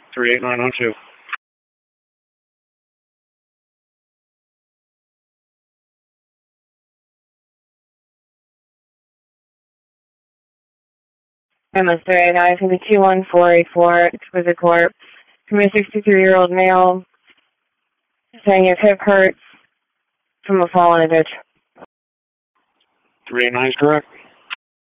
38902. MS389 from the 21484 Exquisite Corp. From a 63-year-old male saying his hip hurts from a fall in a ditch. 389 is correct.